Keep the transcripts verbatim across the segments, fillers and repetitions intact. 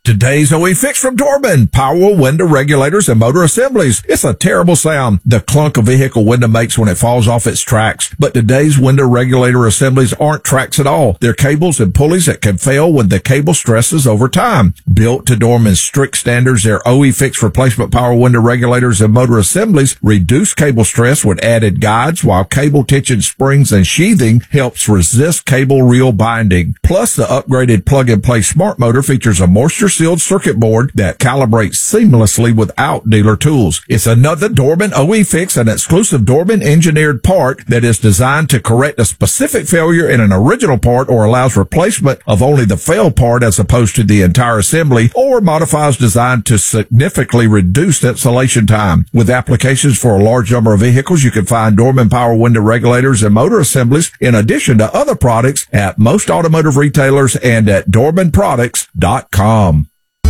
Today's O E Fix from Dorman. Power window regulators and motor assemblies. It's a terrible sound the clunk a vehicle window makes when it falls off its tracks. But today's window regulator assemblies aren't tracks at all. They're cables and pulleys that can fail when the cable stresses over time. Built to Dorman's strict standards, their O E Fix replacement power window regulators and motor assemblies reduce cable stress with added guides, while cable tension springs and sheathing helps resist cable reel binding. Plus, the upgraded plug-and-play smart motor features a moisture-sealed circuit board that calibrates seamlessly without dealer tools. It's another Dorman O E Fix, an exclusive Dorman engineered part that is designed to correct a specific failure in an original part, or allows replacement of only the failed part as opposed to the entire assembly, or modifies design to significantly reduce installation time. With applications for a large number of vehicles, you can find Dorman power window regulators and motor assemblies in addition to other products at most automotive retailers and at dorman products dot com.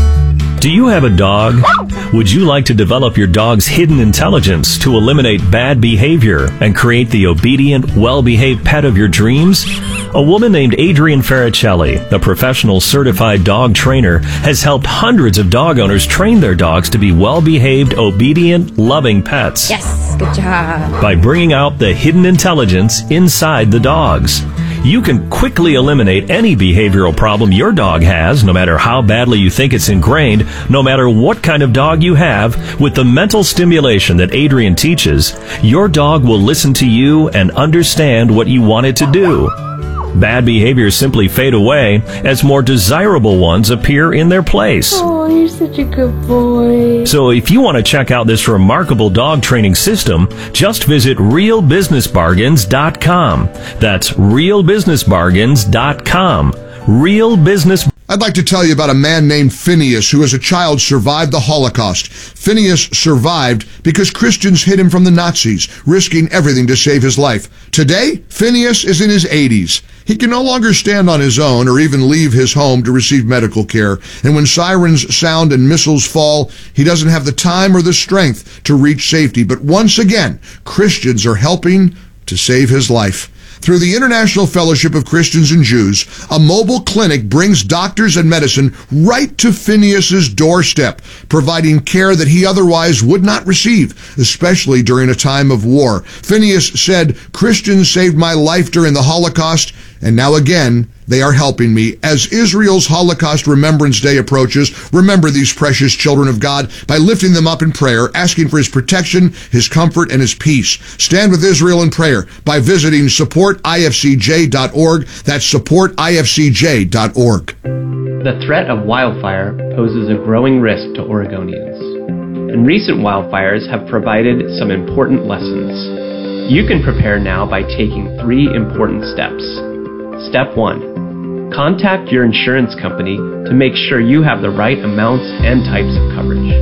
Do you have a dog? Would you like to develop your dog's hidden intelligence to eliminate bad behavior and create the obedient, well-behaved pet of your dreams? A woman named Adrienne Ferricelli, a professional certified dog trainer, has helped hundreds of dog owners train their dogs to be well-behaved, obedient, loving pets. Yes, good job. By bringing out the hidden intelligence inside the dogs. You can quickly eliminate any behavioral problem your dog has, no matter how badly you think it's ingrained, no matter what kind of dog you have. With the mental stimulation that Adrienne teaches, your dog will listen to you and understand what you want it to do. Bad behaviors simply fade away as more desirable ones appear in their place. Oh, you're such a good boy. So if you want to check out this remarkable dog training system, just visit real business bargains dot com. That's real business bargains dot com. Real Business. I'd like to tell you about a man named Phineas who as a child survived the Holocaust. Phineas survived because Christians hid him from the Nazis, risking everything to save his life. Today, Phineas is in his eighties. He can no longer stand on his own or even leave his home to receive medical care. And when sirens sound and missiles fall, he doesn't have the time or the strength to reach safety. But once again, Christians are helping to save his life. Through the International Fellowship of Christians and Jews, a mobile clinic brings doctors and medicine right to Phineas's doorstep, providing care that he otherwise would not receive, especially during a time of war. Phineas said, "Christians saved my life during the Holocaust, and now again, they are helping me." As Israel's Holocaust Remembrance Day approaches, remember these precious children of God by lifting them up in prayer, asking for his protection, his comfort, and his peace. Stand with Israel in prayer by visiting support I F C J dot org. That's support I F C J dot org. The threat of wildfire poses a growing risk to Oregonians, and recent wildfires have provided some important lessons. You can prepare now by taking three important steps. Step one. Contact your insurance company to make sure you have the right amounts and types of coverage.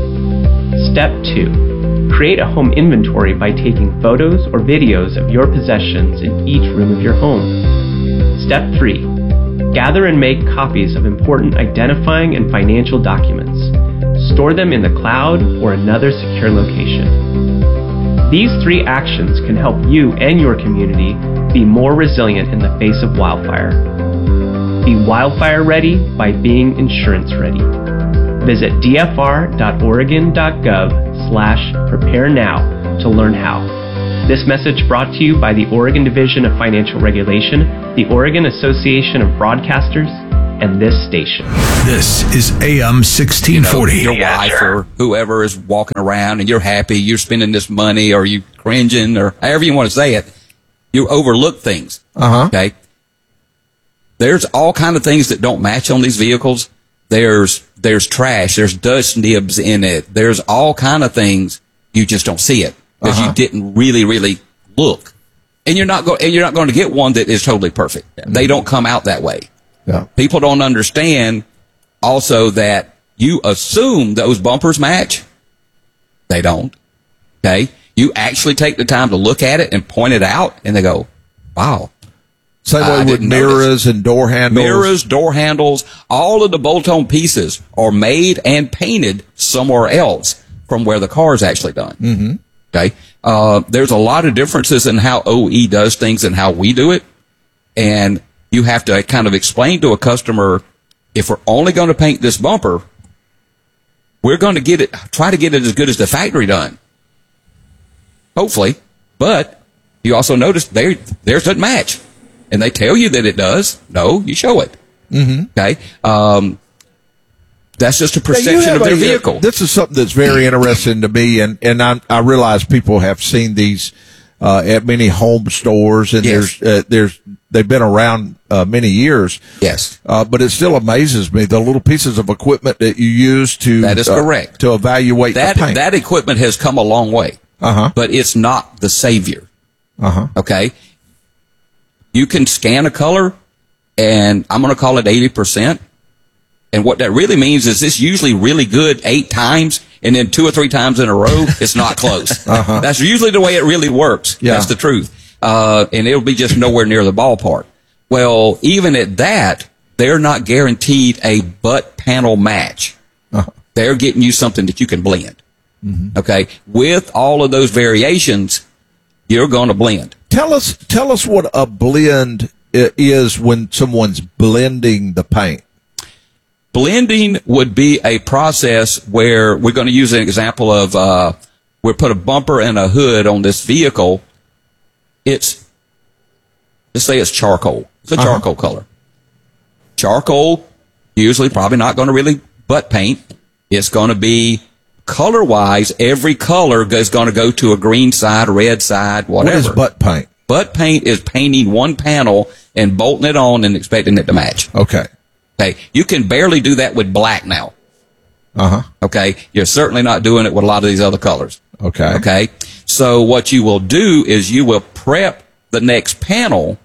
Step two. Create a home inventory by taking photos or videos of your possessions in each room of your home. Step three. Gather and make copies of important identifying and financial documents. Store them in the cloud or another secure location. These three actions can help you and your community be more resilient in the face of wildfire. Be wildfire ready by being insurance ready. Visit d f r dot oregon dot gov slash prepare now to learn how. This message brought to you by the Oregon Division of Financial Regulation, the Oregon Association of Broadcasters, and this station. This is A M sixteen forty. You know, your wife or whoever is walking around and you're happy, you're spending this money, or you cringing, or however you want to say it, you overlook things. Uh-huh. Okay? There's all kind of things that don't match on these vehicles. There's there's trash. There's dust nibs in it. There's all kind of things. You just don't see it because uh-huh. you didn't really, really look. And you're not going. And you're not going to get one that is totally perfect. Mm-hmm. They don't come out that way. Yeah. People don't understand also that you assume those bumpers match. They don't. Okay? You actually take the time to look at it and point it out, and they go, wow. Same way with mirrors and door handles. Mirrors, door handles, all of the bolt-on pieces are made and painted somewhere else from where the car is actually done. Mm-hmm. Okay? Uh, there's a lot of differences in how O E does things and how we do it, and you have to kind of explain to a customer, if we're only going to paint this bumper, we're going to get it, try to get it as good as the factory done. Hopefully. But you also notice there, theirs doesn't match. And they tell you that it does. No, you show it. Mm-hmm. Okay. Um, that's just a perception of their a, vehicle. This is something that's very interesting to me, and, and I, I realize people have seen these uh, at many home stores, and Yes. there's uh, there's they've been around uh, many years. Yes. Uh, but it still amazes me the little pieces of equipment that you use to That is uh, correct. to evaluate That, the paint. that equipment has come a long way. Uh-huh. But it's not the savior. Uh-huh. Okay. You can scan a color, and I'm going to call it eighty percent. And what that really means is it's usually really good eight times, and then two or three times in a row, it's not close. Uh-huh. That's usually the way it really works. Yeah. That's the truth. Uh, and it'll be just nowhere near the ballpark. Well, even at that, they're not guaranteed a butt panel match. Uh-huh. They're getting you something that you can blend. Mm-hmm. Okay. With all of those variations, you're going to blend. Tell us, tell us what a blend i- is when someone's blending the paint. Blending would be a process where we're going to use an example of, uh, we put a bumper and a hood on this vehicle. It's, let's say it's charcoal. It's a Uh-huh. charcoal color. Charcoal, usually probably not going to really butt paint. It's going to be color-wise, every color is going to go to a green side, red side, whatever. What is butt paint? Butt paint is painting one panel and bolting it on and expecting it to match. Okay. Okay. You can barely do that with black now. Uh-huh. Okay. You're certainly not doing it with a lot of these other colors. Okay. Okay. So what you will do is you will prep the next panel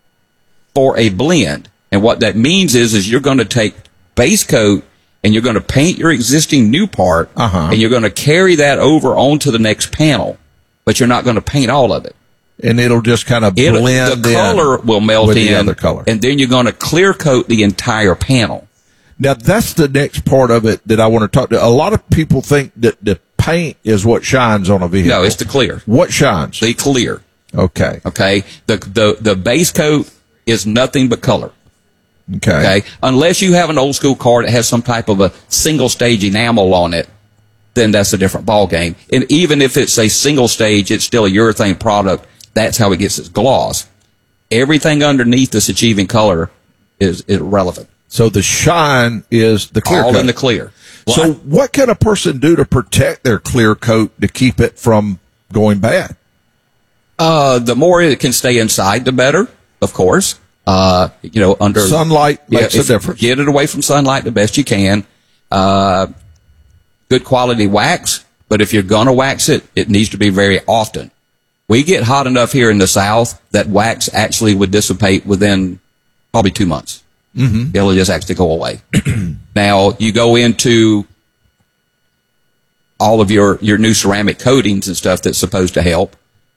for a blend. And what that means is, is you're going to take base coat and you're going to paint your existing new part, Uh-huh. and you're going to carry that over onto the next panel, but you're not going to paint all of it. And it'll just kind of It'll, blend the in color will melt with in, the other color. and then you're going to clear coat the entire panel. Now, that's the next part of it that I want to talk to. A lot of people think that the paint is what shines on a vehicle. No, it's the clear. What shines? The clear. Okay. Okay. The, the, the base coat is nothing but color. Okay. Okay. Unless you have an old school car that has some type of a single stage enamel on it, then that's a different ball game. And even if it's a single stage, it's still a urethane product. That's how it gets its gloss. Everything underneath this achieving color is irrelevant. So the shine is the clear All coat. in the clear. So what can a person do to protect their clear coat to keep it from going bad? Uh, the more it can stay inside, the better, of course. Uh, you know, under Sunlight makes yeah, a difference. Get it away from sunlight the best you can. Uh, good quality wax, but if you're gonna wax it, it needs to be very often. We get hot enough here in the South that wax actually would dissipate within probably two months. Mm-hmm. It'll just actually go away. Now, you go into all of your, your new ceramic coatings and stuff that's supposed to help.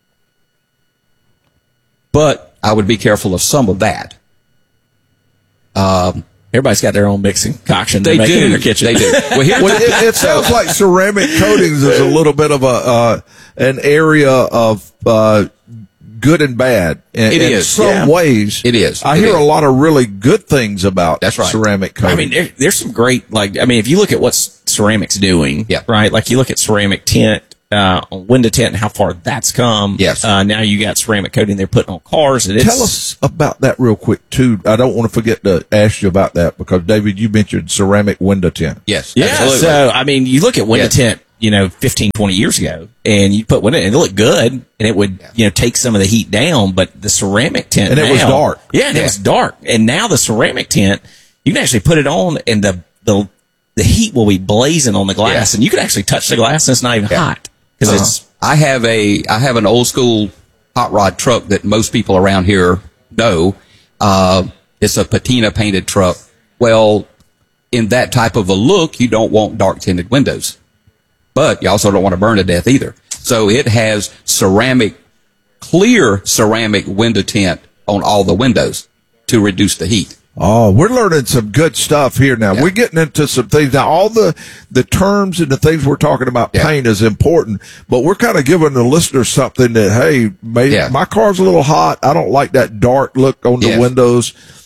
But I would be careful of some of that. Um, Everybody's got their own mixing concoction they they make do. in their kitchen. They do. Well, here's Well, it, it sounds like ceramic coatings is a little bit of a uh, an area of uh, good and bad. In, It in is, some yeah. ways. It is. I It hear is. a lot of really good things about That's right. ceramic coating. I mean, there, there's some great, like, I mean, if you look at what c- ceramic's doing, Yeah. right? Like, you look at ceramic tint, uh, on window tint and how far that's come. Yes. Uh, now you got ceramic coating they're putting on cars. And it's, Tell us about that real quick too. I don't want to forget to ask you about that because David, you mentioned ceramic window tint. yes. Yeah. Absolutely. So, I mean, you look at window Yes. tint, you know, fifteen, twenty years ago, and you put window, and it looked good, and it would, you know, take some of the heat down, but the ceramic tint And it was now- dark. Yeah, and it Yeah. was dark. And now the ceramic tint, you can actually put it on, and the, the, the heat will be blazing on the glass, Yeah. and you can actually touch the glass, and it's not even Yeah. hot. Because Uh-huh. it's, I have a I have an old school hot rod truck that most people around here know. Uh, it's a patina painted truck. Well, in that type of a look, you don't want dark tinted windows, but you also don't want to burn to death either. So it has ceramic, clear ceramic window tint on all the windows to reduce the heat. Oh, we're learning some good stuff here now. Yeah. We're getting into some things now. All the the terms and the things we're talking about Yeah. paint is important, but we're kind of giving the listeners something that hey, maybe Yeah. my car's a little hot. I don't like that dark look on the Yes. windows.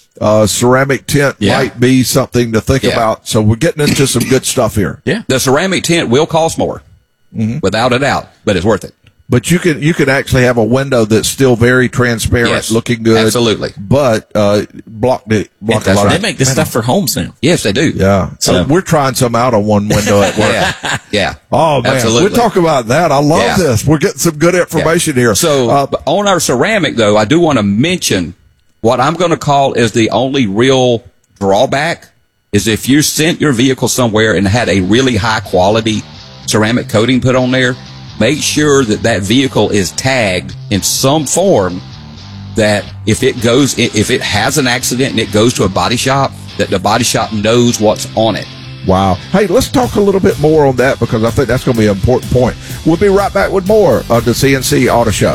uh, ceramic tint Yeah. might be something to think Yeah. about. So we're getting into some good stuff here. Yeah. The ceramic tint will cost more, Mm-hmm. without a doubt, but it's worth it. But you can you can actually have a window that's still very transparent, Yes, looking good. absolutely. But uh, block the block a That's lot right. They of make this stuff for homes now. Yes, they do. Yeah. So So- we're trying some out on one window at work. Yeah. Yeah. Oh man, Absolutely. we're talking about that. I love Yeah. this. We're getting some good information here. So uh, but on our ceramic, though, I do want to mention what I'm going to call is the only real drawback is if you sent your vehicle somewhere and had a really high quality ceramic coating put on there, make sure that that vehicle is tagged in some form that if it goes, if it has an accident and it goes to a body shop, that the body shop knows what's on it. wow. Hey, let's talk a little bit more on that because I think that's going to be an important point. We'll be right back with more of the C N C Auto Show.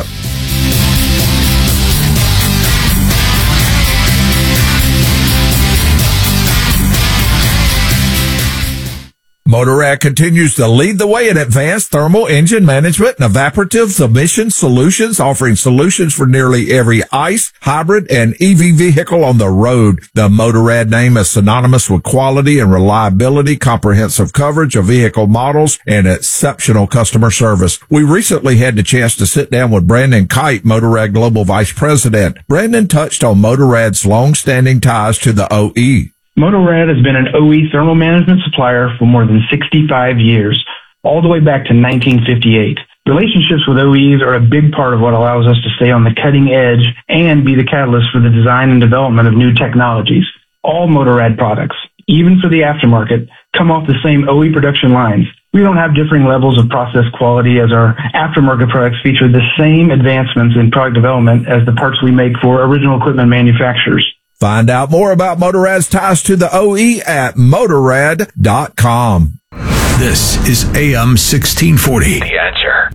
Motorrad continues to lead the way in advanced thermal engine management and evaporative emission solutions, offering solutions for nearly every ICE, hybrid, and E V vehicle on the road. The Motorrad name is synonymous with quality and reliability, comprehensive coverage of vehicle models, and exceptional customer service. We recently had the chance to sit down with Brandon Kite, Motorrad Global Vice President. Brandon touched on Motorrad's long-standing ties to the O E. Motorrad has been an O E thermal management supplier for more than sixty-five years, all the way back to nineteen fifty-eight. Relationships with O Es are a big part of what allows us to stay on the cutting edge and be the catalyst for the design and development of new technologies. All Motorrad products, even for the aftermarket, come off the same O E production lines. We don't have differing levels of process quality as our aftermarket products feature the same advancements in product development as the parts we make for original equipment manufacturers. Find out more about Motorrad's ties to the O E at motorrad dot com. This is A M sixteen forty. The Answer.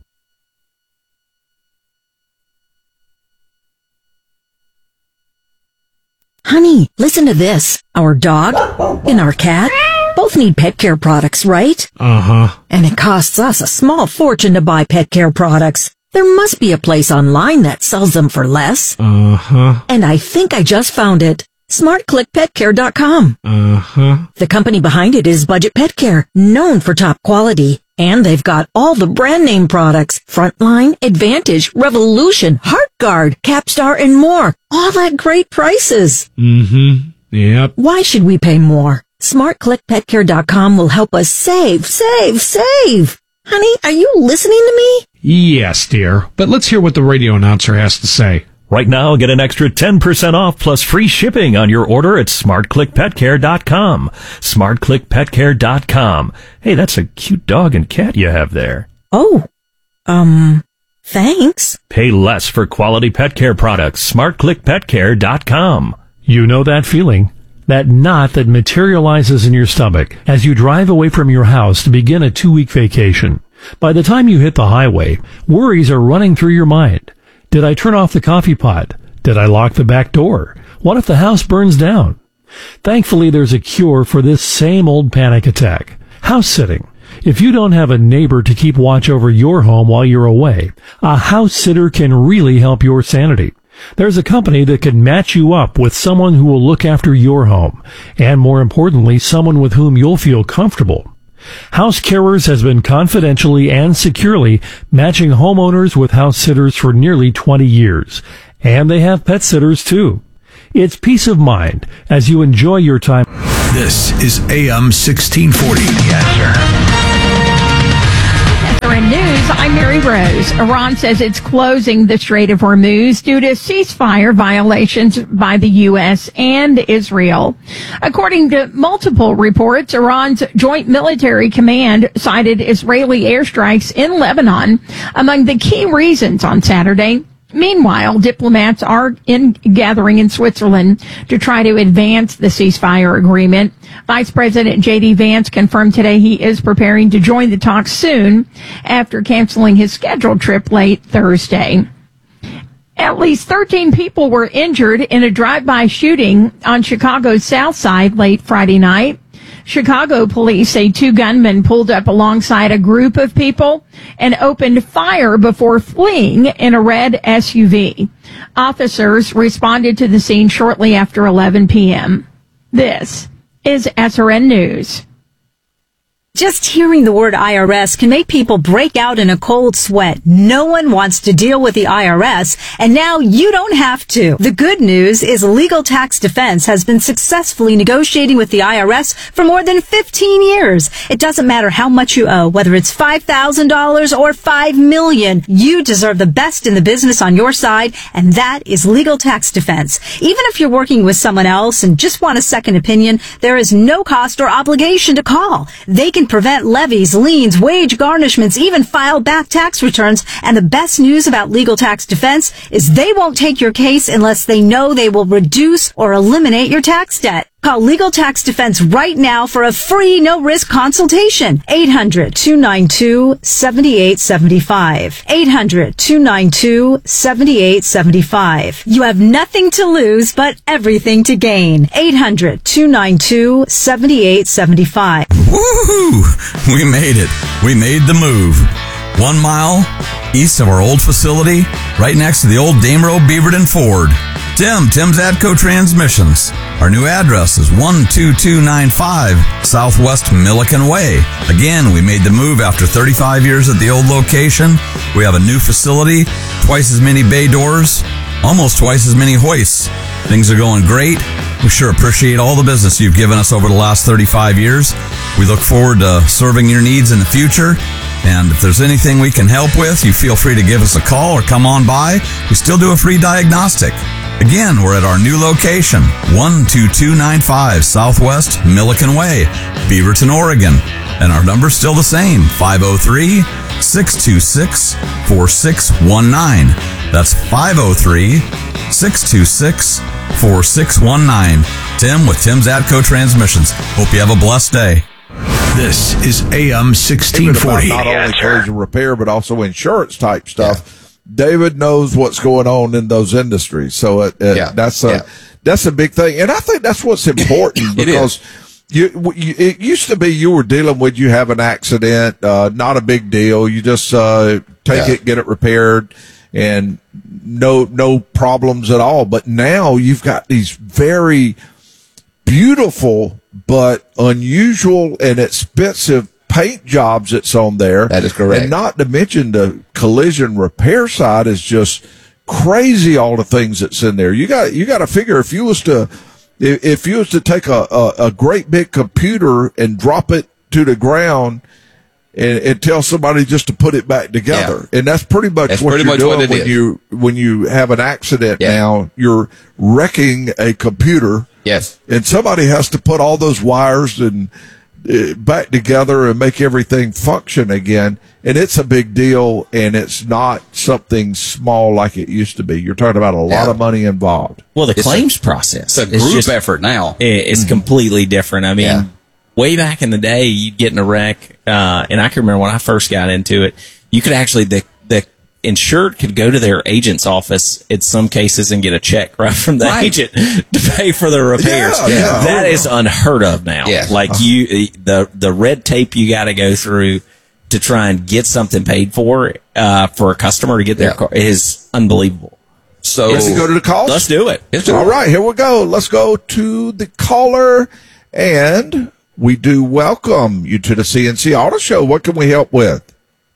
Honey, listen to this. Our dog and our cat both need pet care products, right? Uh-huh. And it costs us a small fortune to buy pet care products. There must be a place online that sells them for less. Uh-huh. And I think I just found it. smart click pet care dot com. Uh-huh. The company behind it is Budget Pet Care, known for top quality. And they've got all the brand name products. Frontline, Advantage, Revolution, HeartGuard, Capstar, and more. All at great prices. Mm-hmm. Yep. Why should we pay more? smart click pet care dot com will help us save, save, save. Honey, are you listening to me? Yes, dear. But let's hear what the radio announcer has to say. Right now, get an extra ten percent off plus free shipping on your order at smart click pet care dot com. smart click pet care dot com. Hey, that's a cute dog and cat you have there. Oh, um, thanks. Pay less for quality pet care products. smart click pet care dot com. You know that feeling? That knot that materializes in your stomach as you drive away from your house to begin a two-week vacation. By the time you hit the highway, worries are running through your mind. Did I turn off the coffee pot? Did I lock the back door? What if the house burns down? Thankfully, there's a cure for this same old panic attack. House sitting. If you don't have a neighbor to keep watch over your home while you're away, a house sitter can really help your sanity. There's a company that can match you up with someone who will look after your home, and more importantly, someone with whom you'll feel comfortable. House Carers has been confidentially and securely matching homeowners with house sitters for nearly twenty years, and they have pet sitters too. It's peace of mind as you enjoy your time. This is A M sixteen forty. The Answer. In news, I'm Mary Rose. Iran says it's closing the Strait of Hormuz due to ceasefire violations by the U S and Israel. According to multiple reports, Iran's Joint Military Command cited Israeli airstrikes in Lebanon among the key reasons on Saturday. Meanwhile, diplomats are in gathering in Switzerland to try to advance the ceasefire agreement. Vice President J D Vance confirmed today he is preparing to join the talks soon after canceling his scheduled trip late Thursday. At least thirteen people were injured in a drive-by shooting on Chicago's South Side late Friday night. Chicago police say two gunmen pulled up alongside a group of people and opened fire before fleeing in a red S U V. Officers responded to the scene shortly after eleven p.m. This is S R N News. Just hearing the word I R S can make people break out in a cold sweat. No one wants to deal with the I R S, and now you don't have to. The good news is Legal Tax Defense has been successfully negotiating with the I R S for more than fifteen years. It doesn't matter how much you owe, whether it's five thousand dollars or five million dollars. You deserve the best in the business on your side, and that is Legal Tax Defense. Even if you're working with someone else and just want a second opinion, there is no cost or obligation to call. They can prevent levies, liens, wage garnishments, even file back tax returns. And the best news about Legal Tax Defense is they won't take your case unless they know they will reduce or eliminate your tax debt. Call Legal Tax Defense right now for a free, no-risk consultation. eight hundred, two nine two, seven eight seven five. eight hundred, two nine two, seven eight seven five. You have nothing to lose, but everything to gain. eight hundred, two nine two, seven eight seven five. Woohoo! We made it. We made the move. One mile east of our old facility, right next to the old Damerow Beaverton Ford. Tim, Tim's Atco Transmissions. Our new address is one two two nine five Southwest Milliken Way. Again, we made the move after thirty-five years at the old location. We have a new facility, twice as many bay doors, almost twice as many hoists. Things are going great. We sure appreciate all the business you've given us over the last thirty-five years. We look forward to serving your needs in the future. And if there's anything we can help with, you feel free to give us a call or come on by. We still do a free diagnostic. Again, we're at our new location, one two two nine five Southwest Milliken Way, Beaverton, Oregon. And our number's still the same, five oh three, six two six, four six one nine. That's five oh three, six two six, four six one nine. Tim with Tim's Atco Transmissions. Hope you have a blessed day. This is A M sixteen forty. Not only collision repair, but also insurance type stuff. Yeah. David knows what's going on in those industries. So it, it, yeah. that's a, yeah. that's a big thing. And I think that's what's important because you, you, it used to be you were dealing with, you have an accident, uh, not a big deal. You just, uh, take yeah. it, get it repaired, and no, no problems at all. But now you've got these very beautiful but unusual and expensive paint jobs that's on there. That is correct. And not to mention the collision repair side is just crazy, all the things that's in there. You got you got to figure if you was to if, if you was to take a, a, a great big computer and drop it to the ground and, and tell somebody just to put it back together. Yeah. And that's pretty much that's what pretty you're much doing what when is. you when you have an accident yeah. now. You're wrecking a computer. Yes. And somebody has to put all those wires and uh, back together and make everything function again. And it's a big deal, and it's not something small like it used to be. You're talking about a lot yeah. of money involved. Well, the it's claims a, process. It's a group just, effort now. It's mm-hmm. completely different. I mean, yeah. way back in the day, you'd get in a wreck, uh, and I can remember when I first got into it, you could actually, the, the insured could go to their agent's office in some cases and get a check right from the right. agent to pay for the repairs. Yeah, yeah. That is unheard of now. Yeah. Like you, the, the red tape you got to go through to try and get something paid for, uh, for a customer to get their yeah. car is unbelievable. So let's go to the calls. Let's do it. Let's do All it. right, here we go. Let's go to the caller, and we do welcome you to the C N C Auto Show. What can we help with?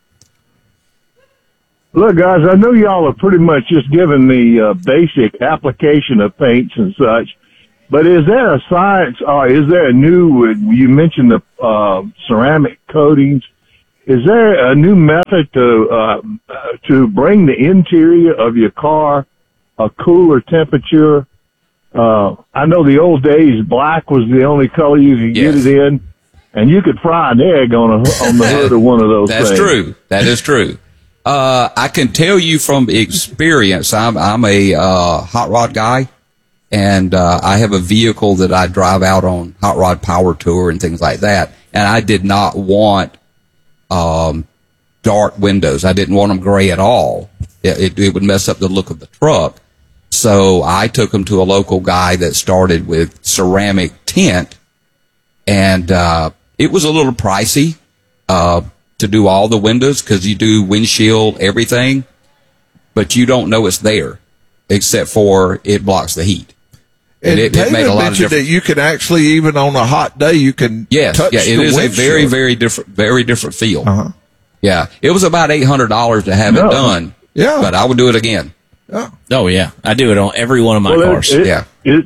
Look, guys, I know y'all are pretty much just giving the uh, basic application of paints and such, but is there a science, or is there a new, you mentioned the uh, ceramic coatings, is there a new method to uh, to bring the interior of your car a cooler temperature? Uh, I know the old days, black was the only color you could yes. get it in, and you could fry an egg on, a, on the hood of one of those That's things. That's true. That is true. Uh, I can tell you from experience, I'm, I'm a, uh, hot rod guy, and, uh, I have a vehicle that I drive out on hot rod power tour and things like that. And I did not want, um, dark windows. I didn't want them gray at all. It, it, it would mess up the look of the truck. So I took them to a local guy that started with ceramic tint, and uh, it was a little pricey uh, to do all the windows because you do windshield, everything, but you don't know it's there except for it blocks the heat. And, and it, David it made a lot of mentioned difference. that you can actually, even on a hot day, you can yes, touch yeah, it the is a windshield. very, very different, very different feel. Uh-huh. Yeah, it was about eight hundred dollars to have No. it done. Yeah, but I would do it again. Yeah. Oh yeah, I do it on every one of my Well, it- cars. it- yeah. It,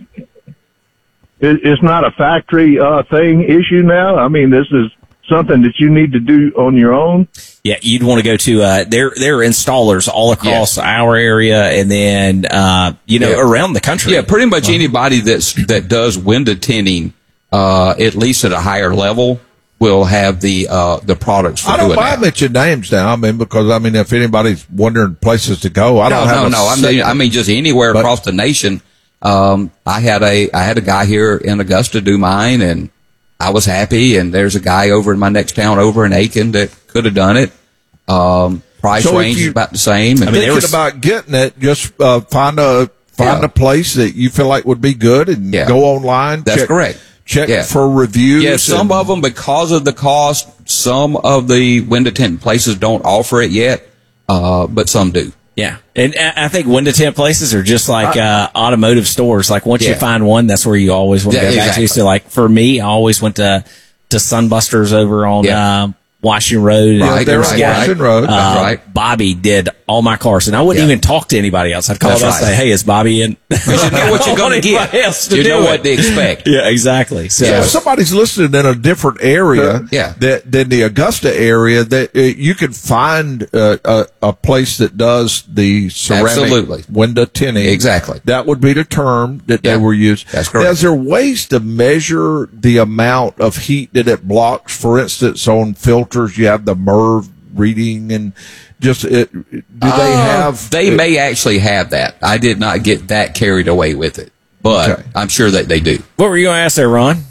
it, it's not a factory uh, thing issue now. I mean, this is something that you need to do on your own. Yeah, you'd want to go to uh there there are installers all across our area and then uh you know Yeah. around the country. Yeah, pretty much anybody that's that does window tinting, uh, at least at a higher level, will have the uh, the products for I don't doing mind that. mentioning names now. I mean, because I mean, if anybody's wondering places to go, I no, don't have no, a no. I set- mean, I mean, just anywhere but- across the nation. Um, I had a I had a guy here in Augusta do mine, and I was happy. And there's a guy over in my next town over in Aiken that could have done it. Um, price So if range you- is about the same. And thinking about getting it, just uh, find a find Yeah. a place that you feel like would be good, and Yeah. go online. That's check, correct. Check Yeah. for reviews. Yeah, some and- of them, because of the cost, some of the window tint places don't offer it yet, uh, but some do. Yeah, and I I think window tint places are just like uh, automotive stores. Like once you Yeah. find one, that's where you always want to Yeah, go back exactly. to. So like for me, I always went to to Sunbusters over on Yeah. um, Washington Road. Right, There was right, a guy, Washington Road. uh, That's right. Bobby did all my cars, and I wouldn't Yeah. even talk to anybody else. I'd call That's them and right. say, "Hey, is Bobby in?" Because you know what you're going to get. Else to You do know it. what to expect. Yeah, exactly. So So if somebody's listening in a different area Yeah. that, than the Augusta area, that uh, you can find uh, a, a place that does the ceramic Absolutely. window tinting. Exactly. That would be the term that Yeah. they were used. That's correct. Now, is there ways to measure the amount of heat that it blocks? For instance, on filters, you have the MERV reading, and just it, do they Uh, have? They may actually have that. I did not get that carried away with it, but Okay. I'm sure that they do. what were you going to ask there, Ron?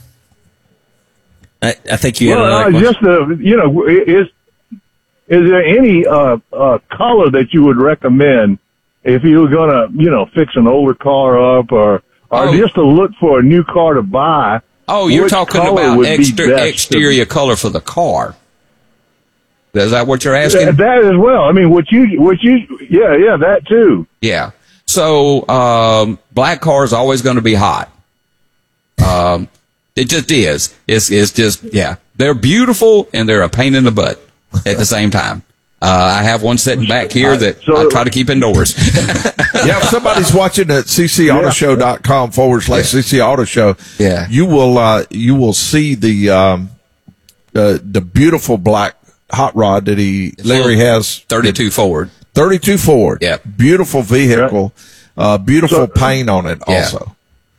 I, I think you had Well, another uh, question. just uh, you know, is is there any uh, uh, color that you would recommend if you were gonna, you know, fix an older car up, or or Oh. just to look for a new car to buy? Oh, you're which talking color about would be exter- best to- exterior color for the car. Is that what you're asking? That, that as well. I mean, what you, what you, yeah, yeah, that too. Yeah. So, um, black car is always going to be hot. Um, it just is. It's, it's just, yeah. They're beautiful and they're a pain in the butt at the same time. Uh, I have one sitting back here that So- I try to keep indoors. Yeah, if somebody's watching at ccauto.show.com forward slash CC Auto Show, Yeah. you will uh, you will see the um, uh, the beautiful black hot rod that he Larry has, thirty-two Ford. thirty-two Ford. Yep. Beautiful vehicle, uh, beautiful So- paint on it Yeah. also.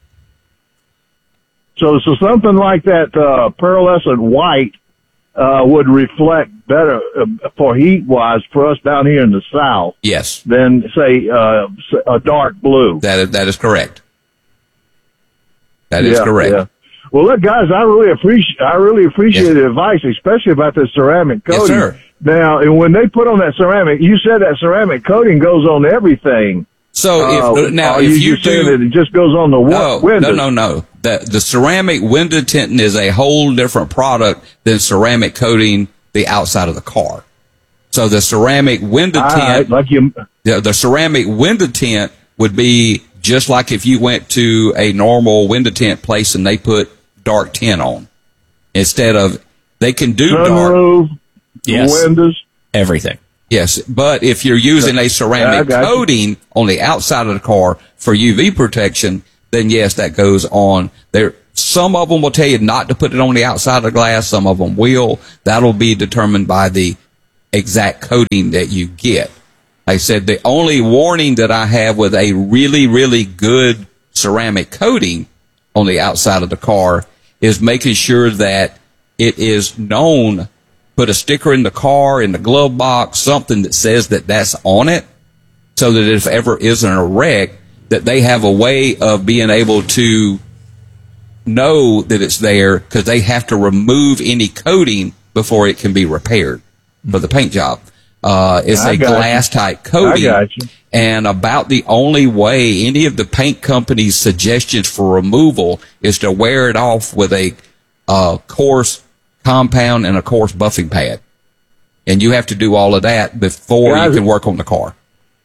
So, so something like that, uh, pearlescent white, uh, would reflect better uh, for heat wise for us down here in the South Yes. than say, uh, s- a dark blue. That is, that is correct. That is Yeah, correct. yeah. Well, look, guys, I really appreciate I really appreciate Yes. the advice, especially about the ceramic Yes, coating. sir. Now, and when they put on that ceramic, you said that ceramic coating goes on everything. So if, Uh, now are if you, you just saying do, that it just goes on the wa- no, windows? no, no, no. The, the ceramic window tinting is a whole different product than ceramic coating the outside of the car. So the ceramic window All tint, right, like you, the, the ceramic window tint would be just like if you went to a normal window tint place and they put dark tint on instead of, they can do dark. sunroof, Yes. windows. Everything. Yes, but if you're using a ceramic Yeah, I got you. coating on the outside of the car for U V protection, then yes, that goes on there. Some of them will tell you not to put it on the outside of the glass. Some of them will. That'll be determined by the exact coating that you get. Like I said, the only warning that I have with a really, really good ceramic coating on the outside of the car is making sure that it is known. Put a sticker in the car, in the glove box, something that says that that's on it, so that if ever isn't a wreck, that they have a way of being able to know that it's there, because they have to remove any coating before it can be repaired for the paint job. Uh, it's I a got you. glass type coating. I got you. And about the only way any of the paint companies' suggestions for removal is to wear it off with a a coarse compound, and a coarse buffing pad. And you have to do all of that before Guys, you can work on the car.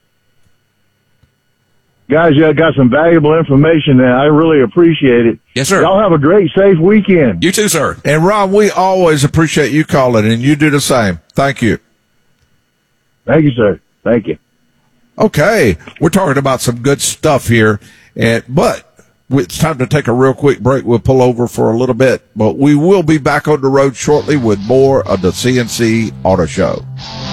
Guys, you got some valuable information there. I really appreciate it. Yes, sir. Y'all have a great, safe weekend. You too, sir. And Ron, we always appreciate you calling, and you do the same. Thank you. Thank you, sir. Thank you. Okay, we're talking about some good stuff here, and but it's time to take a real quick break. We'll pull over for a little bit, but we will be back on the road shortly with more of the C N C Auto Show.